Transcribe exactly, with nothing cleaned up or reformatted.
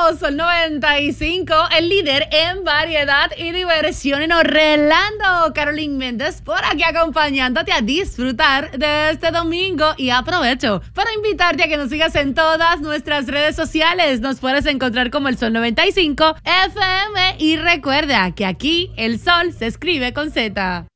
Sol noventa y cinco, el líder en variedad y diversión en Orlando. Carolyn Méndez por aquí acompañándote a disfrutar de este domingo. Y aprovecho para invitarte a que nos sigas en todas nuestras redes sociales. Nos puedes encontrar como el Sol noventa y cinco F M. Y recuerda que aquí el sol se escribe con Z.